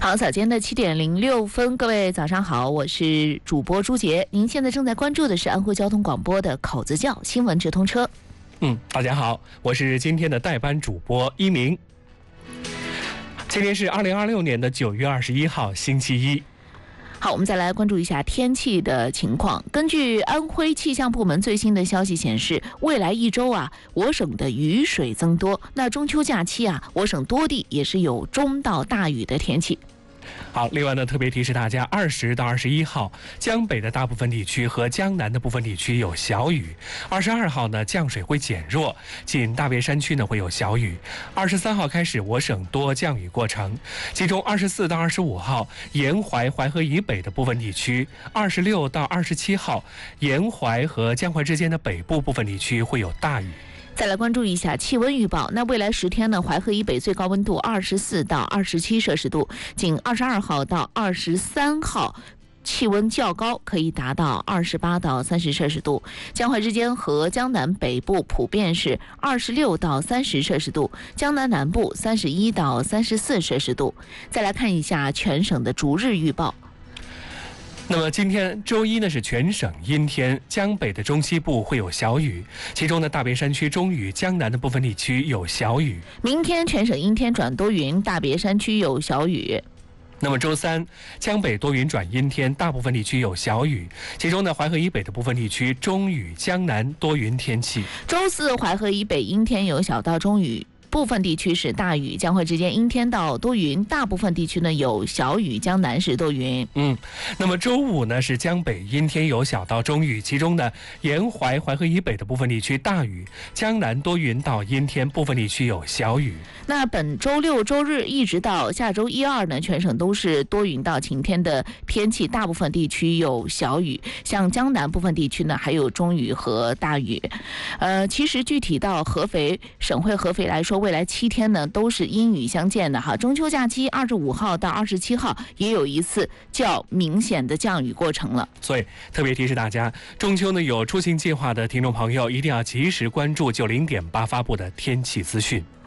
好，早间的7:06，各位早上好，我是主播朱杰。您现在正在关注的是安徽交通广播的口子窖新闻直通车。 大家好，我是今天的代班主播一鸣。今天是2026年的9月21号，星期一。 好，我们再来关注一下天气的情况。根据安徽气象部门最新的消息显示，未来一周我省的雨水增多。那中秋假期我省多地也是有中到大雨的天气。 好，另外呢，特别提示大家，20到21号，江北的大部分地区和江南的部分地区有小雨。22号呢，降水会减弱，仅大别山区呢会有小雨。23号开始，我省多降雨过程，其中24到25号，沿淮淮河以北的部分地区；26到27号，沿淮和江淮之间的北部部分地区会有大雨。 再来关注一下气温预报。那未来10天呢，淮河以北最高温度24到27摄氏度，仅22号到23号气温较高，可以达到28到30摄氏度。江淮之间和江南北部普遍是26到30摄氏度，江南南部31到34摄氏度。再来看一下全省的逐日预报。 那么今天周一呢是全省阴天，江北的中西部会有小雨，其中呢大别山区中雨，江南的部分地区有小雨。 明天全省阴天转多云，大别山区有小雨。 那么周三，江北多云转阴天，大部分地区有小雨，其中呢淮河以北的部分地区中雨，江南多云天气。 周四，淮河以北阴天有小到中雨，部分地区是大雨，江淮之间阴天到多云，大部分地区呢有小雨，江南是多云。 那么周五呢是江北阴天有小到中雨，其中呢沿淮淮河以北的部分地区大雨，江南多云到阴天，部分地区有小雨。 那本周六周日一直到下周1、2呢，全省都是多云到晴天的天气，大部分地区有小雨，像江南部分地区呢还有中雨和大雨。其实具体到合肥省会合肥来说，未来7天呢都是阴雨相间的哈。中秋假期25号到27号也有一次较明显的降雨过程了。 所以特别提示大家，中秋呢有出行计划的听众朋友一定要及时关注90.8发布的天气资讯。